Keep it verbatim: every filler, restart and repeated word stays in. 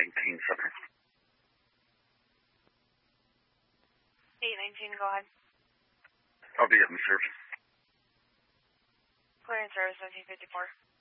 nineteen Center. eight nineteen, go ahead. I'll be in service. Clearance service nineteen fifty-four.